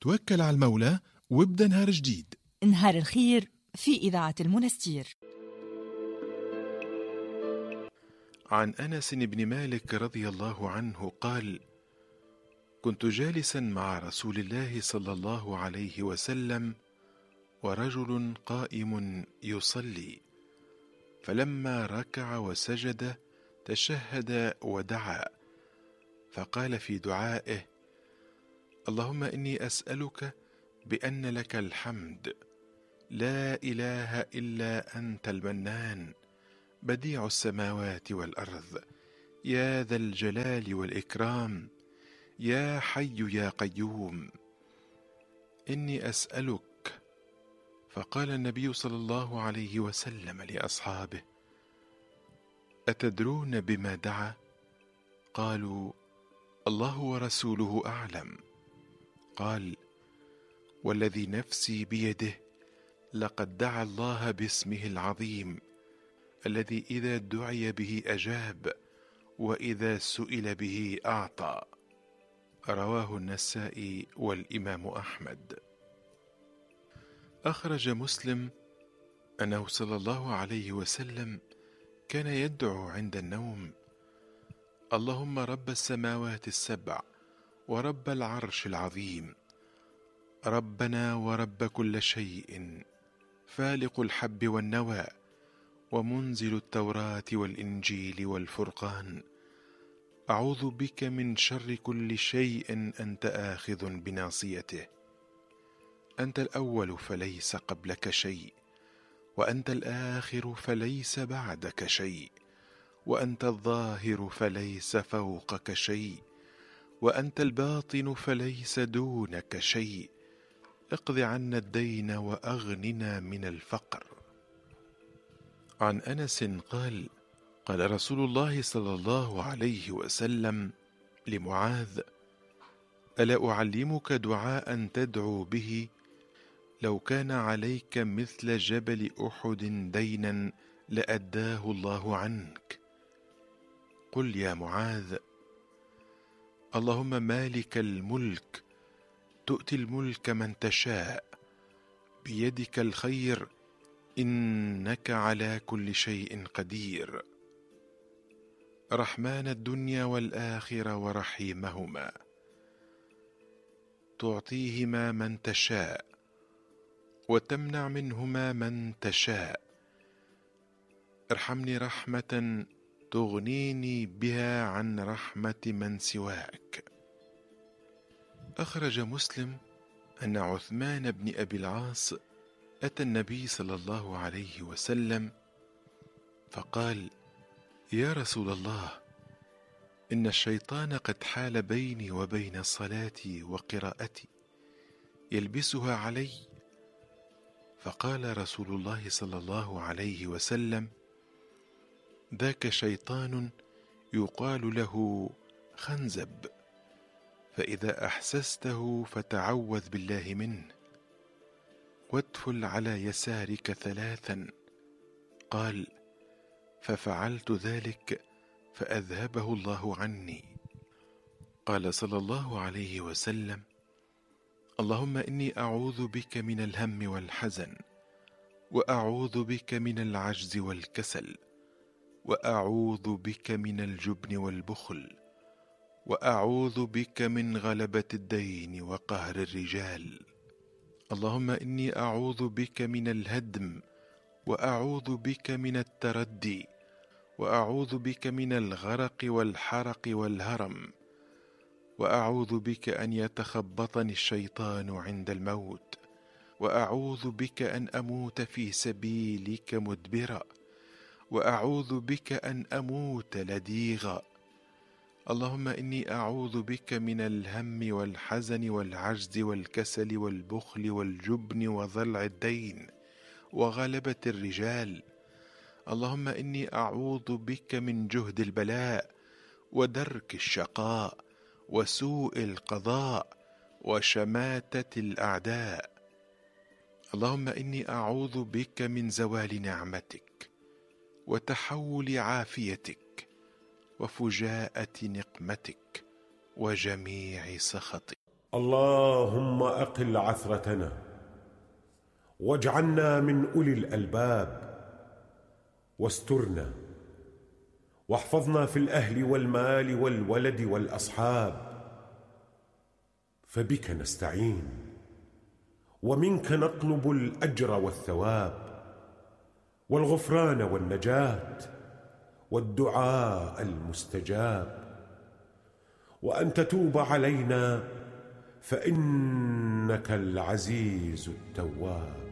توكل على المولى وابدأ نهار جديد. نهار الخير في إذاعة المنستير. عن أنس بن مالك رضي الله عنه قال: كنت جالسا مع رسول الله صلى الله عليه وسلم ورجل قائم يصلي، فلما ركع وسجد تشهد ودعا، فقال في دعائه: اللهم إني أسألك بأن لك الحمد، لا إله إلا أنت المنان، بديع السماوات والأرض، يا ذا الجلال والإكرام، يا حي يا قيوم، إني أسألك. فقال النبي صلى الله عليه وسلم لأصحابه: أتدرون بما دعا؟ قالوا: الله ورسوله أعلم. قال: والذي نفسي بيده لقد دعا الله باسمه العظيم الذي إذا دعي به أجاب وإذا سئل به أعطى. رواه النسائي والإمام أحمد. أخرج مسلم أنه صلى الله عليه وسلم كان يدعو عند النوم: اللهم رب السماوات السبع ورب العرش العظيم، ربنا ورب كل شيء، فالق الحب والنوى، ومنزل التوراة والإنجيل والفرقان، أعوذ بك من شر كل شيء أنت آخذ بناصيته، أنت الأول فليس قبلك شيء، وأنت الآخر فليس بعدك شيء، وأنت الظاهر فليس فوقك شيء، وأنت الباطن فليس دونك شيء، اقض عنا الدين وأغننا من الفقر. عن أنس قال: قال رسول الله صلى الله عليه وسلم لمعاذ: ألا أعلمك دعاء تدعو به لو كان عليك مثل جبل أحد دينا لأداه الله عنك؟ قل يا معاذ: اللهم مالك الملك تؤتي الملك من تشاء، بيدك الخير، إنك على كل شيء قدير، رحمن الدنيا والآخرة ورحيمهما، تعطيهما من تشاء وتمنع منهما من تشاء، ارحمني رحمة تغنيني بها عن رحمة من سواك. أخرج مسلم أن عثمان بن أبي العاص أتى النبي صلى الله عليه وسلم فقال: يا رسول الله، إن الشيطان قد حال بيني وبين صلاتي وقراءتي، يلبسها علي. فقال رسول الله صلى الله عليه وسلم: ذاك شيطان يقال له خنزب، فإذا أحسسته فتعوذ بالله منه، وادفل على يسارك 3. قال: ففعلت ذلك فأذهبه الله عني. قال صلى الله عليه وسلم: اللهم إني أعوذ بك من الهم والحزن، وأعوذ بك من العجز والكسل، وأعوذ بك من الجبن والبخل، وأعوذ بك من غلبة الدين وقهر الرجال. اللهم إني أعوذ بك من الهدم، وأعوذ بك من التردي، وأعوذ بك من الغرق والحرق والهرم، وأعوذ بك أن يتخبطني الشيطان عند الموت، وأعوذ بك أن أموت في سبيلك مدبرا، وأعوذ بك أن أموت لديغا. اللهم إني أعوذ بك من الهم والحزن والعجز والكسل والبخل والجبن وضلع الدين وغلبة الرجال. اللهم إني أعوذ بك من جهد البلاء ودرك الشقاء وسوء القضاء وشماتة الأعداء. اللهم إني أعوذ بك من زوال نعمتك وتحول عافيتك وفجاءة نقمتك وجميع سخطك. اللهم أقل عثرتنا واجعلنا من أولي الألباب، واسترنا واحفظنا في الأهل والمال والولد والأصحاب، فبك نستعين ومنك نطلب الأجر والثواب والغفران والنجاة والدعاء المستجاب، وأن تتوب علينا فإنك العزيز التواب.